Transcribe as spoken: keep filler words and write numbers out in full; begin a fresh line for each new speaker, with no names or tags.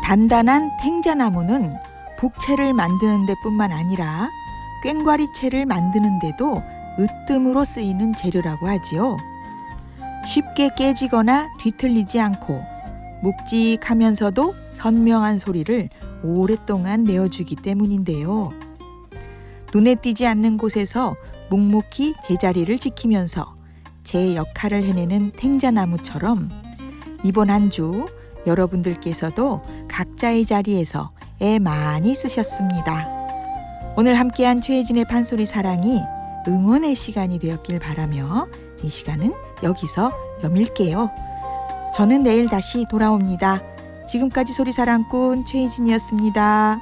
단단한 탱자나무는 북채를 만드는 데뿐만 아니라 꽹과리채를 만드는 데도 으뜸으로 쓰이는 재료라고 하지요. 쉽게 깨지거나 뒤틀리지 않고 묵직하면서도 선명한 소리를 오랫동안 내어주기 때문인데요. 눈에 띄지 않는 곳에서 묵묵히 제자리를 지키면서 제 역할을 해내는 탱자나무처럼 이번 한 주 여러분들께서도 각자의 자리에서 애 많이 쓰셨습니다. 오늘 함께한 최혜진의 판소리 사랑이 응원의 시간이 되었길 바라며 이 시간은 여기서 여밀게요. 저는 내일 다시 돌아옵니다. 지금까지 소리사랑꾼 최혜진이었습니다.